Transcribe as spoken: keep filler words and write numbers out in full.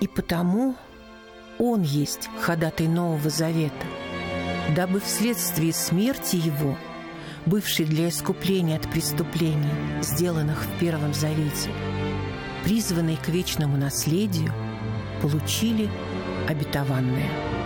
И потому Он есть ходатай Нового Завета, дабы вследствие смерти Его, бывшей для искупления от преступлений, сделанных в Первом Завете, призванные к вечному наследию, получили обетованное.